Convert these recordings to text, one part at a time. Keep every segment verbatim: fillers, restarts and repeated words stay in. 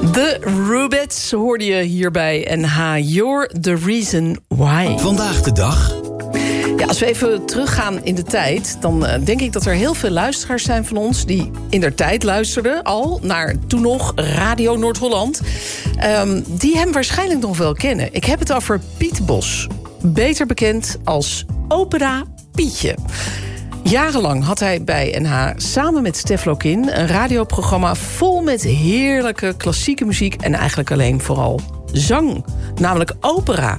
De Rubettes hoorde je hierbij. En ha, you're the reason why. Vandaag de dag. Ja, als we even teruggaan in de tijd, dan uh, denk ik dat er heel veel luisteraars zijn van ons die in der tijd luisterden al naar toen nog Radio Noord-Holland. Um, die hem waarschijnlijk nog wel kennen. Ik heb het over Piet Bos, beter bekend als Opera Pietje. Jarenlang had hij bij N H samen met Stef Lokin een radioprogramma vol met heerlijke klassieke muziek en eigenlijk alleen vooral zang, namelijk opera.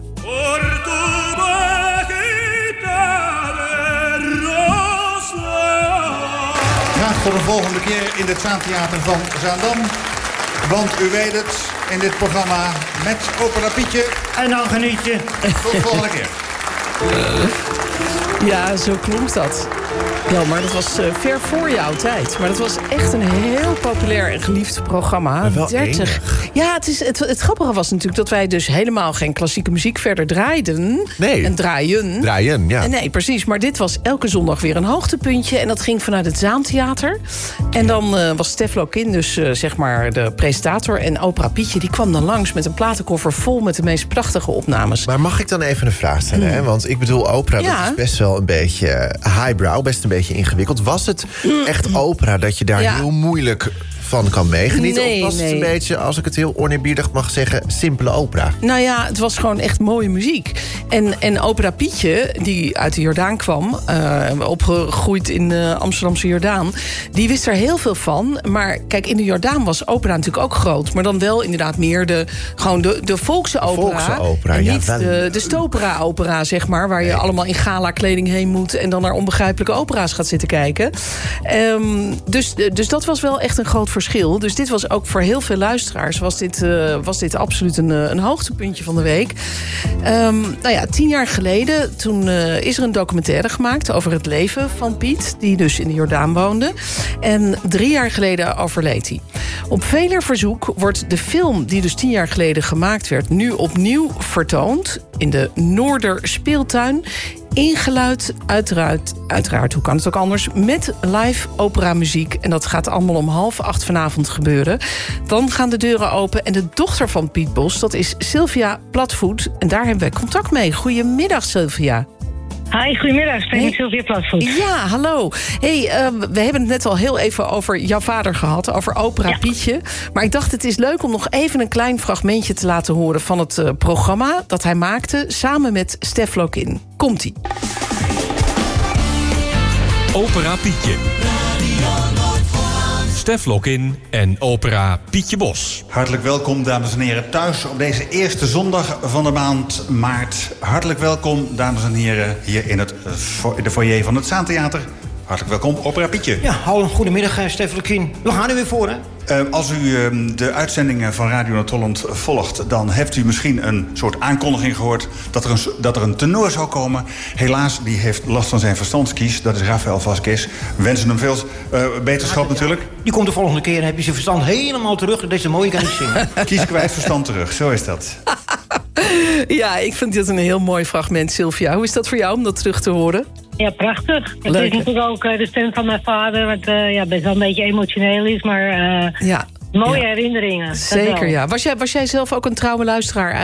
Graag voor de volgende keer in het Zaantheater van Zaandam. Want u weet het, in dit programma met Opera Pietje. En dan geniet je. Tot de volgende keer. Ja, zo klonk dat. Ja, maar dat was uh, ver voor jouw tijd. Maar dat was echt een heel populair en geliefd programma. Maar wel dertig. enig. Ja, het, is, het, het grappige was natuurlijk dat wij dus helemaal geen klassieke muziek verder draaiden. Nee. En draaien. Draaien, ja. Nee, precies. Maar dit was elke zondag weer een hoogtepuntje. En dat ging vanuit het Zaantheater. En dan uh, was Stef Lokin dus uh, zeg maar de presentator. En Opera Pietje die kwam dan langs met een platenkoffer vol met de meest prachtige opnames. Maar mag ik dan even een vraag stellen? Mm. Hè? Want ik bedoel, opera Ja. dat is best wel een beetje highbrow. Best een beetje ingewikkeld. Was het echt opera dat je daar Ja. heel moeilijk van kan meegenieten? Nee, of was het nee. een beetje, als ik het heel oneerbiedig mag zeggen, simpele opera? Nou ja, het was gewoon echt mooie muziek. En, en Opera Pietje, die uit de Jordaan kwam, uh, opgegroeid in de Amsterdamse Jordaan, die wist er heel veel van. Maar kijk, in de Jordaan was opera natuurlijk ook groot. Maar dan wel inderdaad meer de, gewoon de, de volkse opera. Volkse opera, en ja, niet wel. de, de stopera-opera, zeg maar, waar je Nee. allemaal in gala-kleding heen moet en dan naar onbegrijpelijke opera's gaat zitten kijken. Um, dus, dus dat was wel echt een groot verschil. Dus dit was ook voor heel veel luisteraars was dit, uh, was dit absoluut een, een hoogtepuntje van de week. Um, nou ja, tien jaar geleden toen uh, is er een documentaire gemaakt over het leven van Piet, die dus in de Jordaan woonde. En drie jaar geleden overleed hij. Op veler verzoek wordt de film die dus tien jaar geleden gemaakt werd nu opnieuw vertoond in de Noorderspeeltuin. Ingeluid, uiteraard, uiteraard, hoe kan het ook anders, met live operamuziek. En dat gaat allemaal om half acht vanavond gebeuren. Dan gaan de deuren open en de dochter van Piet Bos, dat is Sylvia Platvoet. En daar hebben wij contact mee. Goedemiddag, Sylvia. Hi, goedemiddag. Spreek ik Sylvia Platvoet. Ja, hallo. Hey, uh, we hebben het net al heel even over jouw vader gehad, over Opera Ja. Pietje. Maar ik dacht, het is leuk om nog even een klein fragmentje te laten horen van het uh, programma dat hij maakte samen met Stef Lokin. Komt-ie. Opera Pietje. Stef Lokin en Opera Pietje Bos. Hartelijk welkom, dames en heren, thuis op deze eerste zondag van de maand maart. Hartelijk welkom, dames en heren, hier in het, uh, fo- de foyer van het Zaantheater. Hartelijk welkom, Opera Pietje. Ja, hallo, goedemiddag, uh, Stef Lokin. We gaan er weer voor, hè? Uh, als u uh, de uitzendingen van Radio Noord-Holland volgt, dan heeft u misschien een soort aankondiging gehoord dat er een, dat er een tenor zou komen. Helaas, die heeft last van zijn verstandskies. Dat is Rafael Vasquez. We wensen hem veel uh, beterschap natuurlijk. Die komt de volgende keer en heb je zijn verstand helemaal terug. Dat is een mooie, kan ik zingen. Kies kwijt, verstand terug. Zo is dat. Ja, ik vind dit een heel mooi fragment, Sylvia. Hoe is dat voor jou om dat terug te horen? Ja, prachtig. Het Leuk, is hè? natuurlijk ook uh, de stem van mijn vader, wat uh, ja, best wel een beetje emotioneel is, maar uh, Ja. mooie Ja. herinneringen. dat Zeker, wel. ja. Was jij, was jij zelf ook een trouwe luisteraar